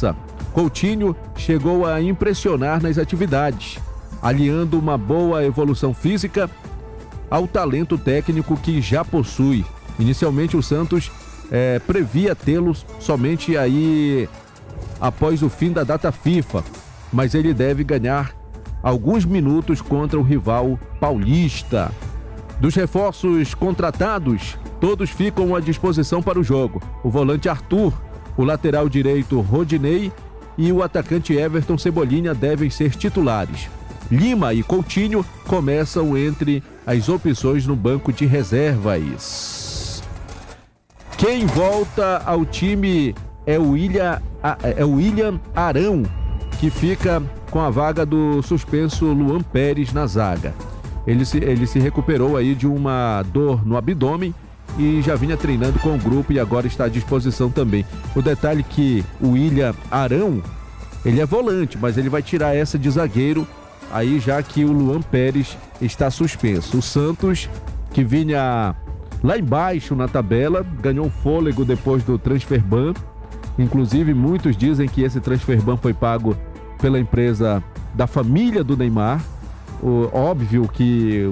confiança. Coutinho chegou a impressionar nas atividades, aliando uma boa evolução física ao talento técnico que já possui. Inicialmente o Santos previa tê-lo somente aí após o fim da data FIFA, mas ele deve ganhar alguns minutos contra o rival paulista. Dos reforços contratados, todos ficam à disposição para o jogo. O volante Arthur, o lateral direito Rodinei e o atacante Everton Cebolinha devem ser titulares. Lima e Coutinho começam entre as opções no banco de reservas. Quem volta ao time é o William Arão, que fica com a vaga do suspenso Luan Pérez na zaga. Ele se recuperou aí de uma dor no abdômen e já vinha treinando com o grupo e agora está à disposição também. O detalhe é que o William Arão, ele é volante, mas ele vai tirar essa de zagueiro, aí já que o Luan Pérez está suspenso. O Santos, que vinha lá embaixo na tabela, ganhou um fôlego depois do transferban. Inclusive, muitos dizem que esse transferban foi pago pela empresa da família do Neymar. Óbvio que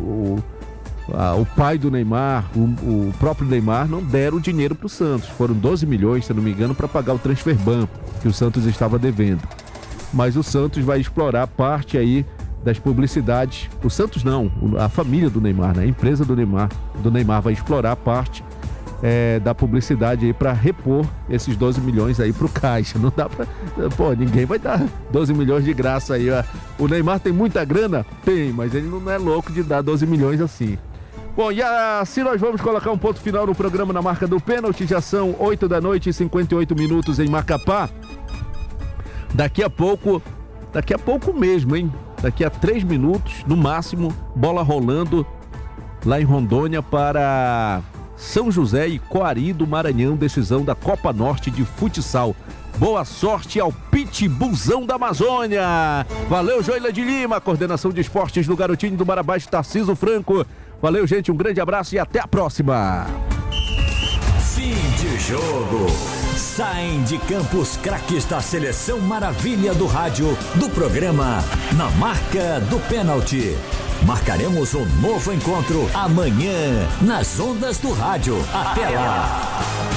o pai do Neymar, o próprio Neymar, não deram dinheiro para o Santos. Foram 12 milhões, se não me engano, para pagar o transferban que o Santos estava devendo. Mas o Santos vai explorar parte aí das publicidades. O Santos não, a família do Neymar, né? A empresa do Neymar vai explorar parte da publicidade aí para repor esses 12 milhões aí pro caixa. Não dá pra... Pô, ninguém vai dar 12 milhões de graça aí. O Neymar tem muita grana? Tem, mas ele não é louco de dar 12 milhões assim. Bom, e assim nós vamos colocar um ponto final no programa Na Marca do Pênalti. Já são 8 da noite e 58 minutos em Macapá. Daqui a pouco mesmo, hein? Daqui a 3 minutos, no máximo, bola rolando lá em Rondônia para São José e Coari do Maranhão, decisão da Copa Norte de Futsal. Boa sorte ao Pitbullzão da Amazônia. Valeu, Joila de Lima, coordenação de esportes do Garotinho do Marabás, Tarciso Franco. Valeu, gente, um grande abraço e até a próxima. Fim de jogo. Saem de campo os craques da Seleção Maravilha do Rádio, do programa Na Marca do Pênalti. Marcaremos um novo encontro amanhã nas ondas do rádio. Até lá!